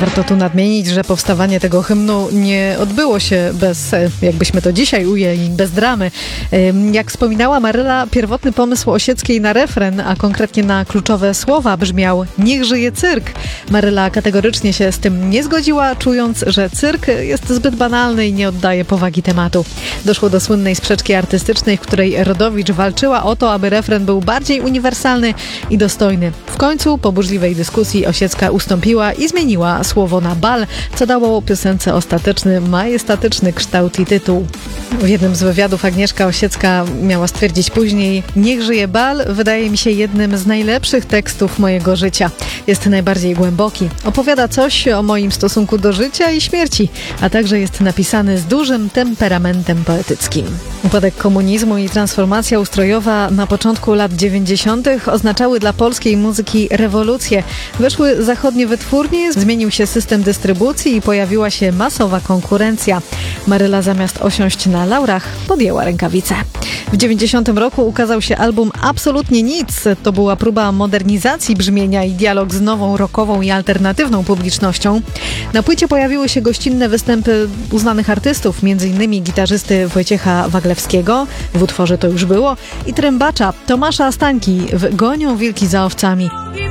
Warto tu nadmienić, że powstawanie tego hymnu nie odbyło się bez, jakbyśmy to dzisiaj ujęli, bez dramy. Jak wspominała Maryla, pierwotny pomysł Osieckiej na refren, a konkretnie na kluczowe słowa brzmiał: niech żyje cyrk. Maryla kategorycznie się z tym nie zgodziła, czując, że cyrk jest zbyt banalny i nie oddaje powagi tematu. Doszło do słynnej sprzeczki artystycznej, w której Rodowicz walczyła o to, aby refren był bardziej uniwersalny i dostojny. W końcu, po burzliwej dyskusji, Osiecka ustąpiła i zmieniła słowo na bal, co dało piosence ostateczny, majestatyczny kształt i tytuł. W jednym z wywiadów Agnieszka Osiecka miała stwierdzić później: niech żyje bal wydaje mi się jednym z najlepszych tekstów mojego życia. Jest najbardziej głęboki. Opowiada coś o moim stosunku do życia i śmierci, a także jest napisany z dużym temperamentem poetyckim. Upadek komunizmu i transformacja ustrojowa na początku lat 90. oznaczały dla polskiej muzyki rewolucję. Weszły zachodnie wytwórnie, zmienił się system dystrybucji i pojawiła się masowa konkurencja. Maryla zamiast osiąść na laurach podjęła rękawice. W 90 roku ukazał się album Absolutnie Nic. To była próba modernizacji brzmienia i dialog z nową rockową i alternatywną publicznością. Na płycie pojawiły się gościnne występy uznanych artystów, m.in. gitarzysty Wojciecha Waglewskiego, w utworze To już było, i trębacza Tomasza Stańki w Gonią wilki za owcami.